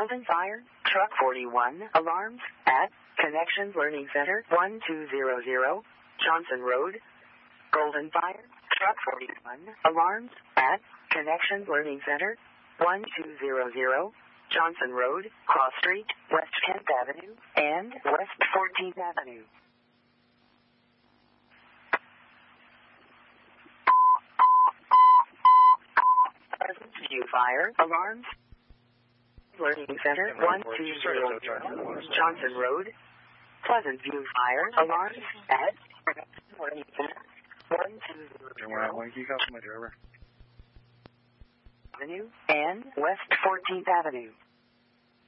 Golden Fire, Truck 41, alarms at Connections Learning Center, 1200, Johnson Road. Golden Fire, Truck 41, alarms at Connections Learning Center, 1200, Johnson Road, Cross Street, West 10th Avenue, and West 14th Avenue. Pleasant View Fire, alarms, Learning Center, 1200, Johnson Road. Pleasant View Fire, alarms at Connections Learning Center, 1200 Avenue and West 14th Avenue.